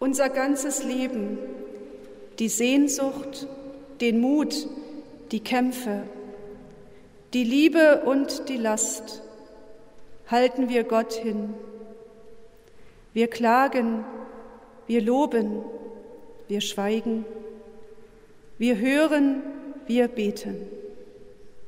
unser ganzes Leben, die Sehnsucht, den Mut, die Kämpfe, die Liebe und die Last halten wir Gott hin. Wir klagen, wir loben, wir schweigen, wir hören, wir beten.